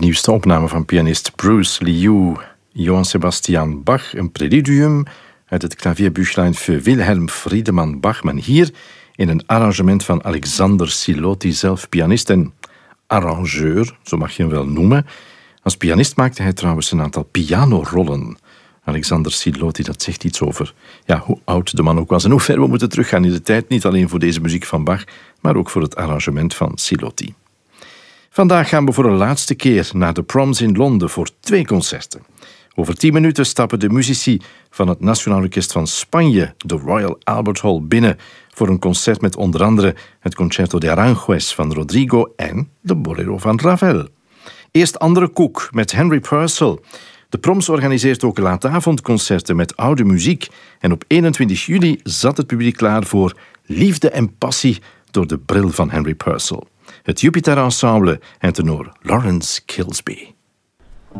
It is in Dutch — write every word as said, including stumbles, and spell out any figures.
nieuwste opname van pianist Bruce Liu. Johann Sebastian Bach, een preludium uit het Klavierbüchlein für Wilhelm Friedemann Bach, maar hier in een arrangement van Alexander Siloti, zelf pianist en arrangeur, zo mag je hem wel noemen. Als pianist maakte hij trouwens een aantal pianorollen. Alexander Siloti, dat zegt iets over ja, hoe oud de man ook was en hoe ver we moeten teruggaan in de tijd, niet alleen voor deze muziek van Bach, maar ook voor het arrangement van Siloti. Vandaag gaan we voor een laatste keer naar de Proms in Londen voor twee concerten. Over tien minuten stappen de muzici van het Nationaal Orkest van Spanje de Royal Albert Hall binnen voor een concert met onder andere het Concerto de Aranjuez van Rodrigo en de Bolero van Ravel. Eerst Andere Koek met Henry Purcell. De Proms organiseert ook laatavondconcerten met oude muziek en op eenentwintig juli zat het publiek klaar voor Liefde en Passie door de bril van Henry Purcell. Het Jupiter Ensemble en tenor Lawrence Kilsby.